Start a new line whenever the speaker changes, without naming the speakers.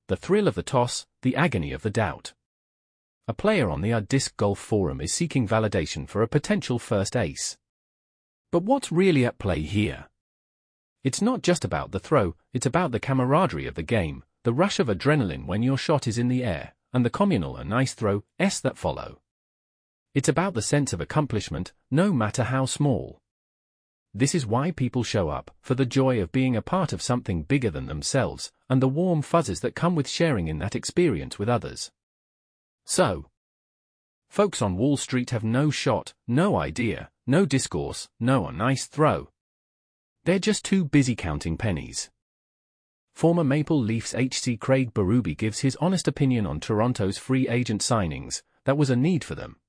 the thrill of the toss, the agony of the doubt. A player on the Disc Golf forum is seeking validation for a potential first ace. But what's really at play here? It's not just about the throw, it's about the camaraderie of the game, the rush of adrenaline when your shot is in the air, and the communal "a nice throw" that follow. It's about the sense of accomplishment, no matter how small. This is why people show up, for the joy of being a part of something bigger than themselves, and the warm fuzzies that come with sharing in that experience with others. So, folks on Wall Street have no shot, no idea, no discourse, no "a nice throw." They're just too busy counting pennies. Former Maple Leafs HC Craig Berube gives his honest opinion on Toronto's free agent signings. That was a need for them.